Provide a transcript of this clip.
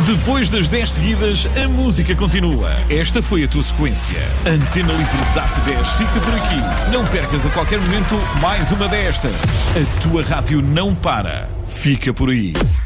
Depois das 10 seguidas, a música continua. Esta foi a tua sequência. Antena Livre DAT 10 fica por aqui. Não percas a qualquer momento mais uma destas. A tua rádio não para. Fica por aí.